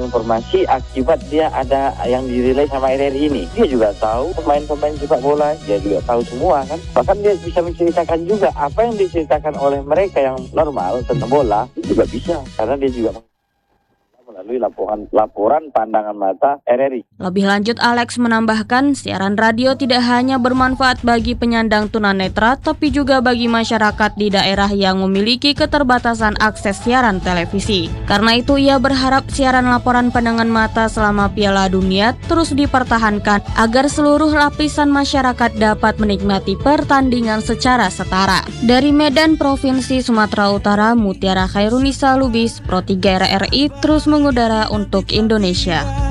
informasi akibat dia ada yang dirilai sama RRI ini. Dia juga tahu pemain-pemain sepak bola, dia juga tahu semua kan. Bahkan dia bisa menceritakan juga apa yang diceritakan oleh mereka yang normal tentang bola, dia juga bisa. Karena dia juga melalui laporan pandangan mata RRI. Lebih lanjut, Alex menambahkan, siaran radio tidak hanya bermanfaat bagi penyandang tunanetra, tapi juga bagi masyarakat di daerah yang memiliki keterbatasan akses siaran televisi. Karena itu, ia berharap siaran laporan pandangan mata selama Piala Dunia terus dipertahankan agar seluruh lapisan masyarakat dapat menikmati pertandingan secara setara. Dari Medan, Provinsi Sumatera Utara, Mutiara Khairunisa Lubis, Pro 3 RRI terus mengudara untuk Indonesia.